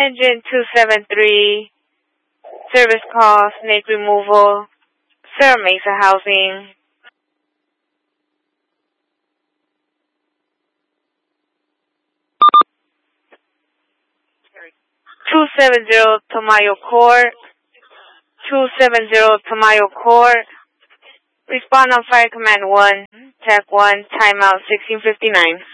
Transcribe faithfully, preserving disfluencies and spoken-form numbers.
Engine two seven three, service call, snake removal, Serra Mesa Housing. two seven zero Tamayo Court, two seven zero Tamayo Court. Respond on Fire Command one, Tech one, timeout sixteen fifty-nine.